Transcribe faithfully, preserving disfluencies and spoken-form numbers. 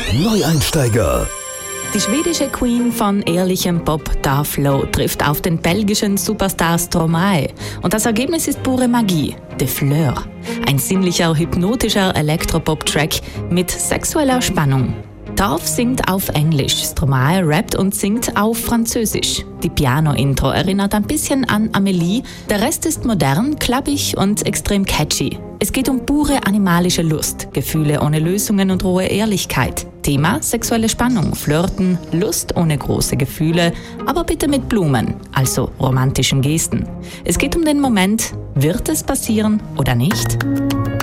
Neueinsteiger. Die schwedische Queen von ehrlichem Pop Daflo trifft auf den belgischen Superstar Stromae. Und das Ergebnis ist pure Magie. De Fleur. Ein sinnlicher, hypnotischer Elektropop-Track mit sexueller Spannung. Darf singt auf Englisch, Stromae rappt und singt auf Französisch. Die Piano-Intro erinnert ein bisschen an Amélie, der Rest ist modern, klappig und extrem catchy. Es geht um pure animalische Lust, Gefühle ohne Lösungen und rohe Ehrlichkeit. Thema sexuelle Spannung, Flirten, Lust ohne große Gefühle, aber bitte mit Blumen, also romantischen Gesten. Es geht um den Moment, wird es passieren oder nicht?